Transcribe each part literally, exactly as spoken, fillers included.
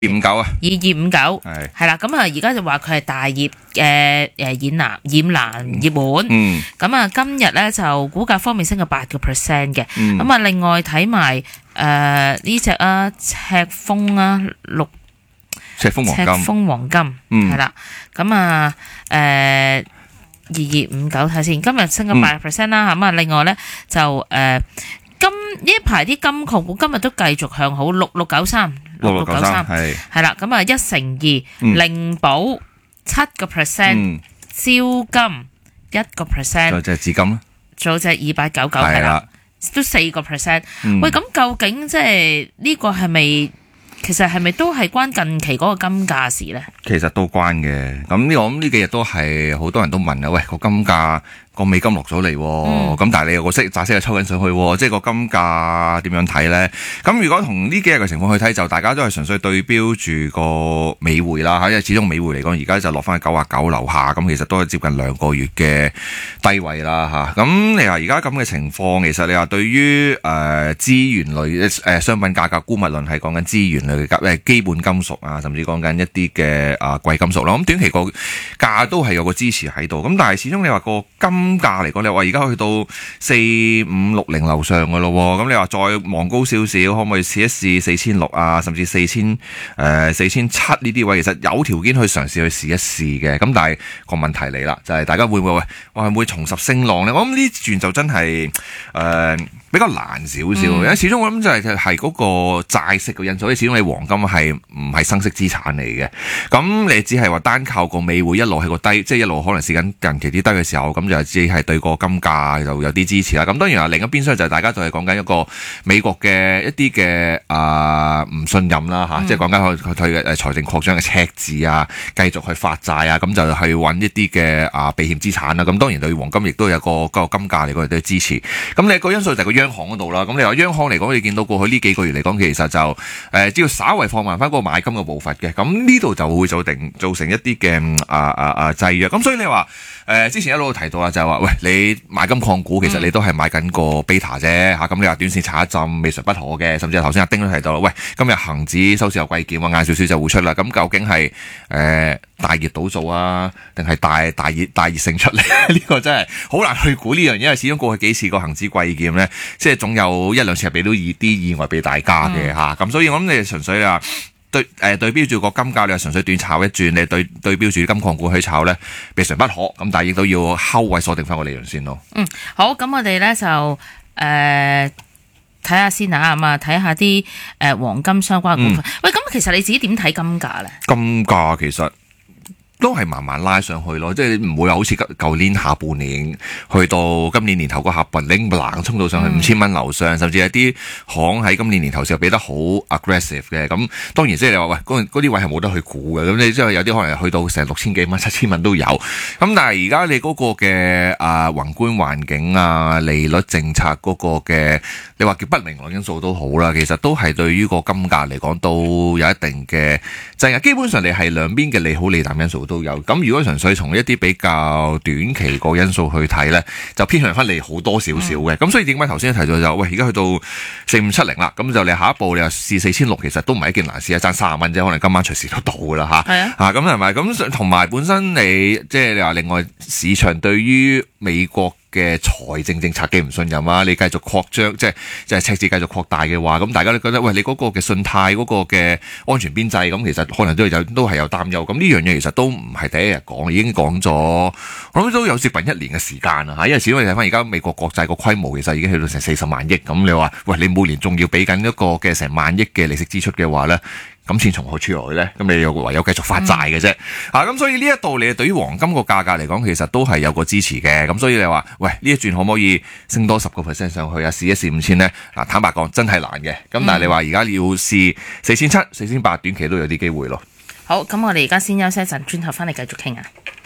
二五九啊， 二二五九係係啦，咁啊而家就話佢係大熱誒誒染藍染藍熱門， 嗯， 咁啊今日咧就股價方面升咗八個 percent 嘅， 嗯咁啊另外睇埋誒呢隻啊赤峰啊六赤峰黃金， 赤峰黃金嗯係啦，咁啊誒二二五九睇先，今日升咗八個 percent 啦，咁啊另外咧就誒今呢一排啲金礦股今日都繼續向好，六六九三。 六六九三係係啦，咁啊一成二，靈寶七個 percent，招金一個 percent， 仲有隻紫金啦， 仲有隻二八九九係啦，都四個 percent。喂，咁究竟即係呢個係咪？其實係咪都係關近期嗰個金價事咧？ 其實都關嘅。咁呢個咁呢幾日都係好多人都問啊，喂個金價。個美金落咗嚟，咁、嗯、但係你有個息債息係抽緊上去，即係個金價點樣睇呢？咁如果同呢幾日嘅情況去睇，就大家都係純粹對標住個美匯啦，因為始終美匯嚟講，而家就落翻去九啊九樓下，咁其實都係接近兩個月嘅低位啦，吓。咁你話而家咁嘅情況，其實你話對於誒資源類誒商品價格，姑勿論係講緊資源類嘅誒基本金屬啊，甚至講緊一啲嘅啊貴金屬啦，咁短期個價都係有個支持喺度，咁但係始終你話個金金價嚟講，你話而家去到四五六零樓上嘅咯，咁你話再望高少少，可唔可以試一試四千六啊，甚至四千誒四千七呢啲位？其實有條件去嘗試去試一試嘅。咁但係個問題嚟啦，就係、是、大家會唔會喂，我係會重拾升浪咧？我諗呢轉就真係誒、呃、比較難少少，因為、嗯、始終我諗就係係嗰個債息嘅因素，因為始終你黃金係唔係生息資產嚟嘅，咁你只係話單靠個美匯一路喺個低，即係一路可能試緊近期啲低嘅時候，咁就只係對個金價就有啲支持啦。咁當然啦，另一邊廂就係大家就係講緊一個美國嘅一啲嘅啊唔信任啦嚇，嗯、即係講緊佢佢嘅財政擴張嘅赤字啊，繼續去發債啊，咁就去揾一啲嘅啊避險資產啦。咁當然對黃金亦都有個個金價嚟講都支持。咁你個因素就係個央行嗰度啦。咁你話央行嚟講，你見到過去呢幾個月嚟講，其實就誒、呃、只要稍為放慢翻個買金嘅步伐嘅，咁呢度就會造定造成一啲嘅啊啊啊制約。咁所以你話誒、呃、之前一路提到啊，就係話喂，你買金礦股，其實你都係買緊個 beta 啫嚇。咁、嗯、你話短線查一陣未嘗不可嘅，甚至係頭先阿丁都提到啦，喂，今日恒指收市有季檢啊，晏少少就會出啦。咁究竟係誒、呃、大熱倒灶啊，定係大大熱大熱勝出嚟？呢個真係好難去估呢樣嘢，因為始終過去幾次個恒指季檢咧，即係總有一兩次係俾到意啲意外俾大家嘅嚇。咁、嗯、所以我諗你純粹啊對誒、呃、對標住個金價，你係純粹短炒一轉，你對對標住金礦股去炒咧，未嘗不可。咁但係亦都要睺位鎖定翻個利潤先咯。 嗯，好，咁我哋咧就誒睇下先啊，咁啊睇下啲誒黃金相關嘅股份。嗯、喂，咁其實你自己點睇金價咧？ 金價其實都係慢慢拉上去咯，即係唔會好似舊年下半年去到今年年頭嗰下唪拎冷衝到上去五千蚊樓上，甚至有啲行喺今年年頭時候俾得好 aggressive 嘅。咁當然即係你話喂，嗰啲位係冇得去估嘅。咁你即係有啲可能去到成六千幾蚊、七千蚊都有。咁但係而家你嗰個嘅啊宏觀環境啊、利率政策嗰個嘅，你話叫不明朗因素都好啦，其實都係對於個金價嚟講都有一定嘅，就係基本上你係兩邊嘅利好利淡因素都有。咁如果純粹從一啲比較短期個因素去睇咧，就偏向翻嚟好多少少嘅。咁、嗯、所以點解頭先提到就喂，而家去到四五七零啦，咁就你下一步你話試四千六，其實都唔係一件難事啊，爭三十蚊啫，可能今晚隨時都到噶啦吓。係啊，吓咁係咪？咁同埋本身你即係你話另外市場對於美國嘅財政政策嘅唔信任啊，你繼續擴張，即係即係赤字繼續擴大嘅話，咁大家都覺得喂，你嗰個嘅信貸嗰個嘅安全邊際，咁其實可能都有都係有擔憂。咁呢樣嘢其實都唔係第一日講，已經講咗，我諗都有接近一年嘅時間啦嚇。因為始終你睇翻而家美國國債個規模，其實已經去到成四十萬億。咁你話喂，你每年仲要俾緊一個嘅成萬億嘅利息支出嘅話咧？咁錢從何處來咧？咁你又唯有繼續發債嘅啫。嗯、啊，咁所以呢一度你對於黃金個價格嚟講，其實都係有個支持嘅。咁所以你話，喂，呢一轉可唔可以升多十個 percent 上去啊？試一試五千咧？嗱，坦白講真係難嘅。咁但係你話而家要試四千七、四千八，短期都有啲機會咯。 好，咁我哋而家先休息一陣，轉頭翻嚟繼續傾啊。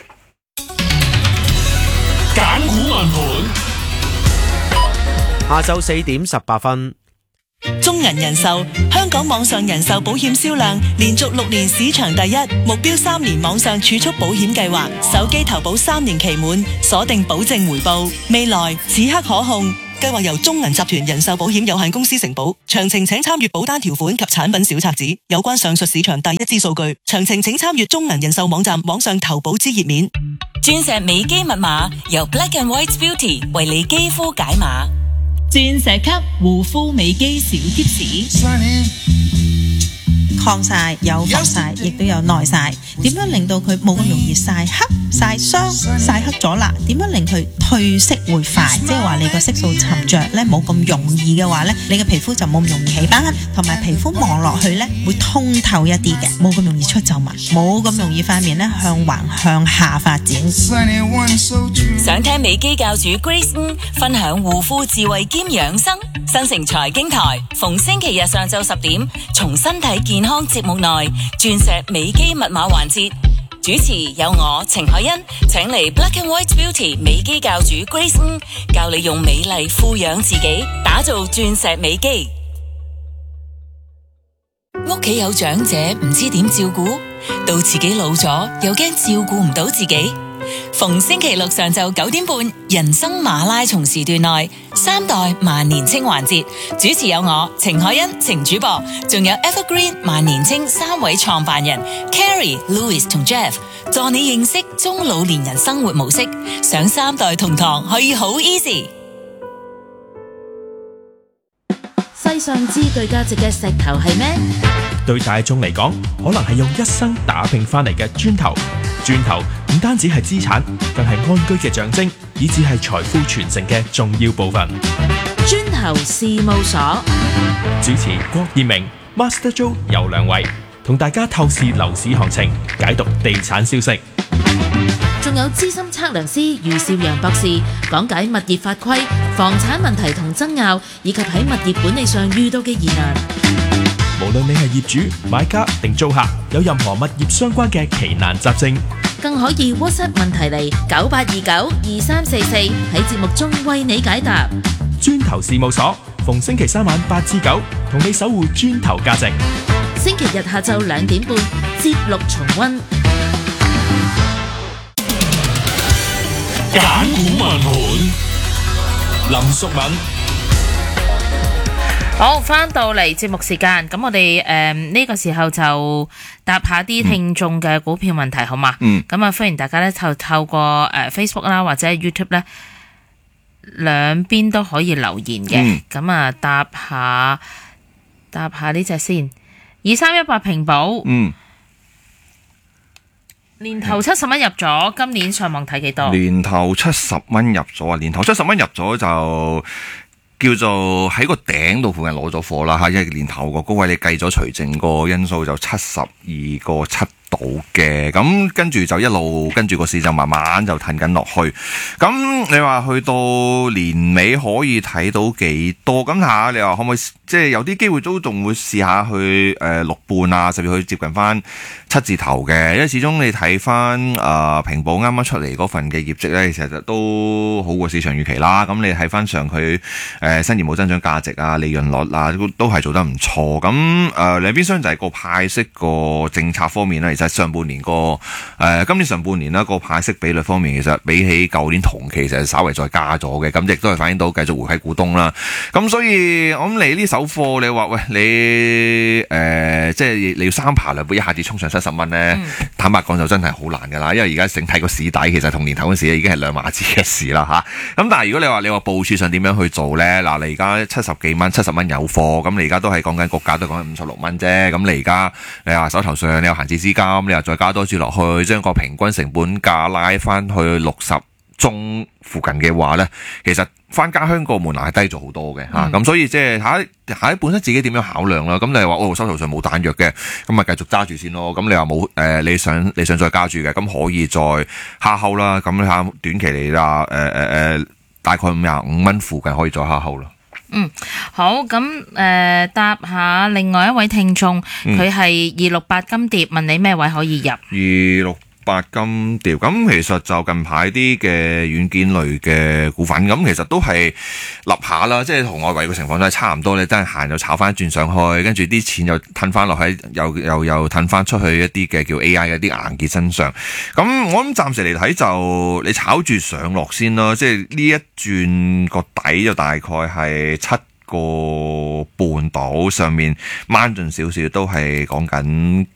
揀股問盤， 下晝四點十八分。 中銀人壽香港網上人壽保險銷量連續六年市場第一，目標三年網上儲蓄保險計劃，手機投保三年期滿，鎖定保證回報，未來此刻可控， 計劃由中銀集團人壽保險有限公司承保。詳情請參閱保單條款及產品小冊子。有關上述市場第一支數據，詳情請參閱中銀人壽網站網上投保之頁面。 鑽石美肌密碼由 Black and White Beauty 為你肌膚解碼。 鑽石級護膚美肌小貼士。 抗曬有防曬，亦都有耐曬。點樣令到佢冇咁容易曬黑、曬傷、曬黑咗啦？點樣令佢褪色會快？即係話你個色素沉着咧冇咁容易嘅話咧，你嘅皮膚就冇咁容易起斑，同埋皮膚望落去咧會通透一啲嘅，冇咁容易出皺紋，冇咁容易塊面咧向橫向下發展。 想聽美肌教主 Grace 吳分享護膚智慧兼養生，新城財經台逢星期日上晝十點，從身體健康節目內鑽石美肌密碼環節，主持有我程海欣，請嚟 Black and White Beauty 美肌教主 Grace 吳教你用美麗富養自己，打造鑽石美肌。屋企有長者唔知點照顧，到自己老咗又驚照顧唔到自己。逢星期六上晝九點半，人生馬拉松時段內三代萬年青環節，主持有我程海欣程主播，仲有 Evergreen 萬年青三位創辦人 Carrie、Louis 同 Jeff， 助你認識中老年人生活模式，上三代同堂可以好 easy。 世上最具價值嘅石頭係咩？ 對大眾嚟講，可能係用一生打拼翻嚟嘅磚頭。磚頭唔單止係資產，更係安居嘅象徵，以至係財富傳承嘅重要部分。 磚頭事務所主持郭燕明、Master Joe 有兩位，同大家透視樓市行情，解讀地產消息。 仲有資深測量師余少陽博士講解物業法規、房產問題同爭拗，以及喺物業管理上遇到嘅疑難。 無論你係業主、買家定租客，有任何物業相關嘅奇難雜症， 更可以 WhatsApp 問題嚟九八二九二三四四，喺節目中為你解答。 磚頭事務所逢星期三晚八至九，同你守護磚頭價值。 星期日下晝兩點半，節錄重溫。 揀股問盤，林淑敏。 好，翻到嚟節目時間，咁我哋誒呢個時候就答下啲聽眾嘅股票問題，好嘛？ 嗯。 咁啊，歡迎大家咧就透過誒、呃、Facebook 啦，或者係 YouTube 咧，兩邊都可以留言嘅。咁、嗯、啊，答下答下呢隻先，二三一八平保。嗯。年頭七十蚊入咗，今年上網睇幾多？ 年頭七十蚊入咗啊！年頭七十蚊入咗就。叫做喺個頂度附近攞咗貨啦嚇，因為年頭個高位你計咗除淨個因素就七十二個七到嘅，咁跟住就一路跟住個市就慢慢就褪緊落去。咁你話去到年尾可以睇到幾多？咁下你話可唔可以即係有啲機會都仲會試下去誒六半啊，甚至去接近翻七字頭嘅，因為始終你睇翻誒平保啱啱出嚟嗰份嘅業績咧，其實都好過市場預期啦。咁你睇翻上佢誒新業務增長價值啊、利潤率啊，都都係做得唔錯。咁誒兩邊廂就係個派息個政策方面咧，其實上半年個誒、呃、今年上半年啦個派息比率方面，其實比起舊年同期其實稍微再加咗嘅，咁亦都係反映到繼續回饋股東啦。咁所以我諗你呢手貨，你話喂你誒、呃、即係你要三爬兩步一下子衝上七十蚊咧，嗯、坦白講就真係好難噶啦，因為而家整體個市底其實同年頭嗰時已經係兩碼子嘅事啦吓。咁但係如果你話你話部署上點樣去做咧？嗱，你而家七十幾蚊、七十蚊有貨，咁你而家都係講緊個價都講緊五十六蚊啫。咁你而家你話手頭上你有閒置資金，你又再加多注落去，將個平均成本價拉翻去六十中附近嘅話咧，其實翻家鄉個門檻係低咗好多嘅嚇。咁、嗯、所以即係睇睇本身自己點樣考量啦。咁你話哦，手頭上冇彈藥嘅，咁咪繼續揸住先咯。咁你話冇誒，你想你想再加注嘅，咁可以再蝦後啦。咁你下短期嚟啦，誒誒誒，大概五廿五蚊附近可以再蝦後啦。 嗯，好，咁誒、呃、答下另外一位聽眾，佢係二六八金蝶，問你咩位可以入？ 二六八金蝶，咁其實就近排啲嘅軟件類嘅股份，咁其實都係立下啦，即係同外圍嘅情況都係差唔多，你真係行就炒翻轉上去，跟住啲錢又褪翻落喺，又又又褪翻出去一啲嘅叫 A I 嘅啲硬件身上。咁我諗暫時嚟睇就你炒住上落先咯，即係呢一轉個底就大概係七個半島上面掹盡少少，都係講緊